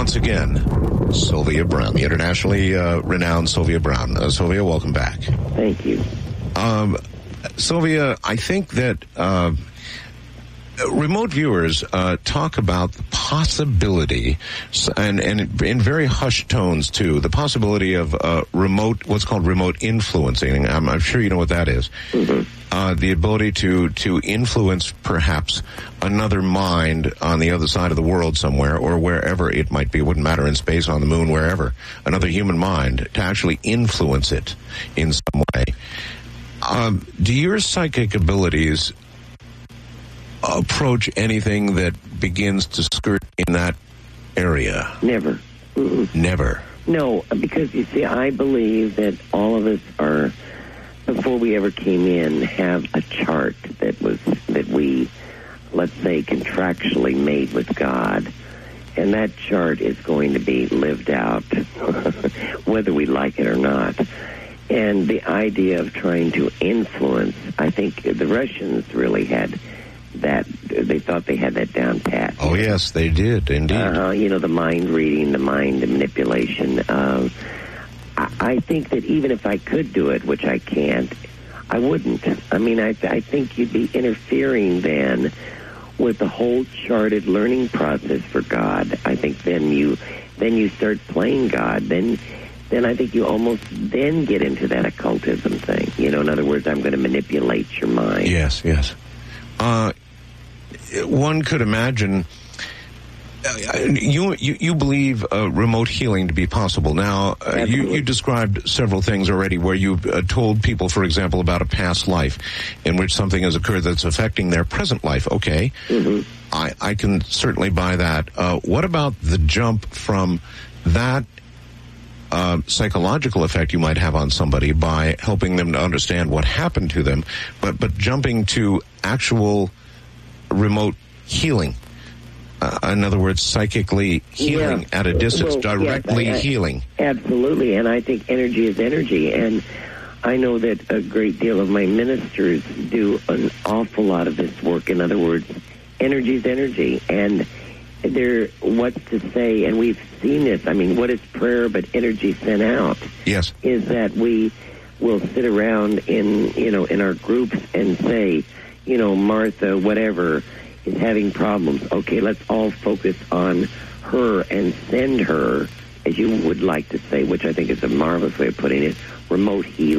once again, Sylvia Browne, the internationally renowned Sylvia Browne. Sylvia, welcome back. Thank you. Sylvia, I think that remote viewers talk about the possibility, and in very hushed tones too, the possibility of what's called remote influencing. I'm sure you know what that is. Mm-hmm. The ability to influence perhaps another mind on the other side of the world somewhere, or wherever it might be. It wouldn't matter, in space, on the moon, wherever. Another human mind, to actually influence it in some way. Do your psychic abilities approach anything that begins to skirt in that area? Never. Mm-mm. Never? No, because you see, I believe that all of us are, before we ever came in, have a chart that we, let's say, contractually made with God. And that chart is going to be lived out, whether we like it or not. And the idea of trying to influence, I think the Russians really had that. They thought they had that down pat. Oh, yes, they did, indeed. The mind reading, the mind manipulation. I think that even if I could do it, which I can't, I wouldn't. I mean, I think you'd be interfering then with the whole charted learning process for God. I think then you start playing God. Then I think you almost then get into that occultism thing. In other words, I'm going to manipulate your mind. Yes. One could imagine. You believe remote healing to be possible. Now, you described several things already where you've told people, for example, about a past life in which something has occurred that's affecting their present life. Okay. Mm-hmm. I can certainly buy that. What about the jump from that psychological effect you might have on somebody by helping them to understand what happened to them, but jumping to actual remote healing? In other words, psychically healing at a distance, directly healing. Absolutely, and I think energy is energy, and I know that a great deal of my ministers do an awful lot of this work. In other words, energy is energy, and what's to say, and we've seen this, I mean, what is prayer but energy sent out? Yes. Is that we will sit around in our groups and say, Martha, whatever, is having problems. Okay, let's all focus on her and send her, as you would like to say, which I think is a marvelous way of putting it, remote healing.